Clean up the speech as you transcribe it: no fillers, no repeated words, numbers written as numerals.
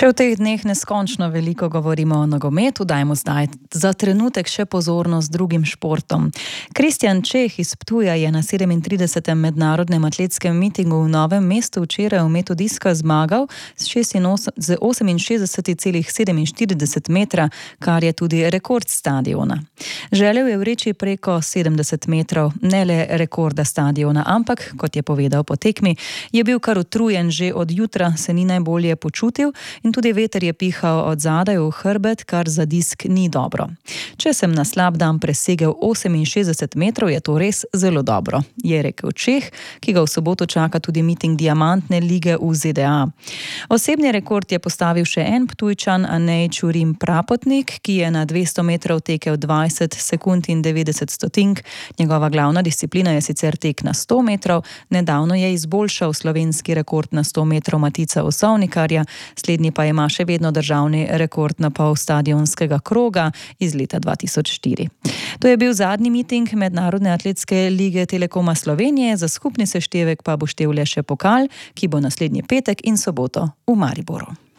Če v teh dneh neskončno veliko govorimo o nogometu, dajmo zdaj za trenutek še pozornost drugim športom. Kristjan Čeh iz Ptuja je na 37. mednarodnem atletskem mitingu v Novem mestu včeraj v metu diska zmagal z 68,47 metra, kar je tudi rekord stadiona. Želel je vreči preko 70 metrov, ne le rekorda stadiona, ampak, kot je povedal po tekmi, je bil kar utrujen že od jutra, se ni najbolje počutil in tudi veter je pihal od zadaj v hrbet, kar za disk ni dobro. Če sem na slab dan presegel 68 metrov, je to res zelo dobro, je rekel Čeh, ki ga v soboto čaka tudi miting diamantne lige v ZDA. Osebni rekord je postavil še en Ptujčan, Anej Čurim Prapotnik, ki je na 200 metrov tekel 20 sekund in 90 stotink. Njegova glavna disciplina je sicer tek na 100 metrov, nedavno je izboljšal slovenski rekord na 100 metrov Matica Osovnikarja, slednji pa ima še vedno državni rekord na pol stadionskega kroga iz leta 2004. To je bil zadnji miting Mednarodne atletske lige Telekoma Slovenije, za skupni seštevek pa bo štel le še pokal, ki bo naslednji petek in soboto v Mariboru.